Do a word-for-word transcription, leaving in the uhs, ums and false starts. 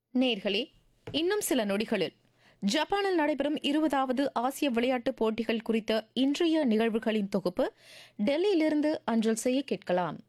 நேர்களே, இன்னும் சில நொடிகளில் ஜப்பானில் நடைபெறும் இருபதாவது ஆசிய விளையாட்டுப் போட்டிகள் குறித்த இன்றைய நிகழ்வுகளின் தொகுப்பு டெல்லியிலிருந்து அஞ்சல் செய்ய கேட்கலாம்.